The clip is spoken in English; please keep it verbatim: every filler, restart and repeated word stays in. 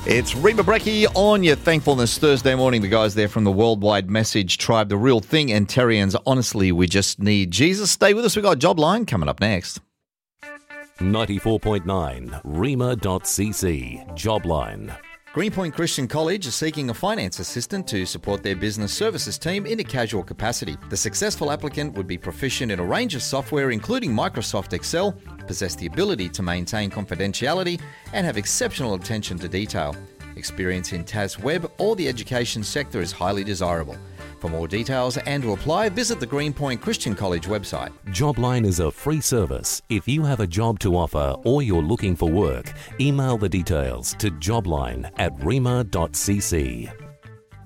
It's Reba Brecky on your Thankfulness Thursday morning. The guys there from the Worldwide Message Tribe, The Real Thing, and Terrians. Honestly, we just need Jesus. Stay with us. We've got Jobline coming up next. ninety-four point nine, rema dot c c, Jobline. Greenpoint Christian College is seeking a finance assistant to support their business services team in a casual capacity. The successful applicant would be proficient in a range of software, including Microsoft Excel, possess the ability to maintain confidentiality, and have exceptional attention to detail. Experience in T A S Web or the education sector is highly desirable. For more details and to apply, visit the Greenpoint Christian College website. Jobline is a free service. If you have a job to offer or you're looking for work, email the details to jobline at rema dot c c.